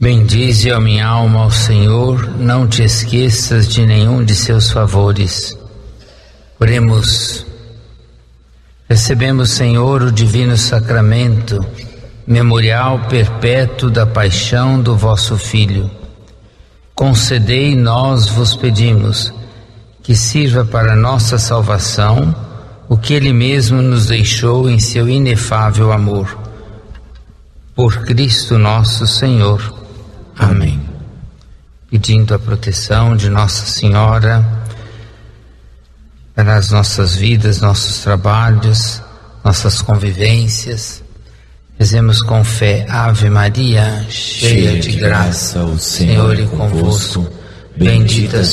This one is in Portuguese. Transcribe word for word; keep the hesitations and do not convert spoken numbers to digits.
Bendize a minha alma ao Senhor, não te esqueças de nenhum de seus favores. Oremos. Recebemos, Senhor, o divino sacramento, memorial perpétuo da paixão do vosso Filho. Concedei, nós vos pedimos, que sirva para nossa salvação o que Ele mesmo nos deixou em seu inefável amor. Por Cristo nosso Senhor. Amém. Pedindo a proteção de Nossa Senhora para as nossas vidas, nossos trabalhos, nossas convivências. Rezemos com fé. Ave Maria, cheia de graça, o Senhor é convosco. Bendita